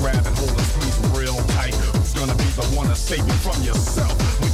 grab and hold and squeeze real tight. Who's gonna be the one to save you from yourself?